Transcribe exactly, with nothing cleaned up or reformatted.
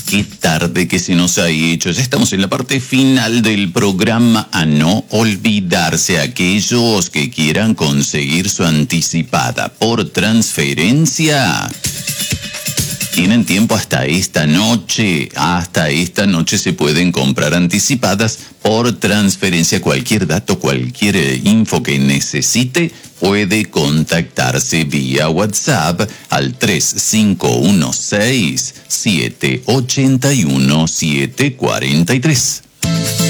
Qué tarde que se nos ha hecho. Ya estamos en la parte final del programa. A no olvidarse, aquellos que quieran conseguir su anticipada por transferencia, tienen tiempo hasta esta noche. Hasta esta noche se pueden comprar anticipadas por transferencia. Cualquier dato, cualquier info que necesite, puede contactarse vía WhatsApp al tres cinco uno seis, siete ocho uno, siete cuatro tres.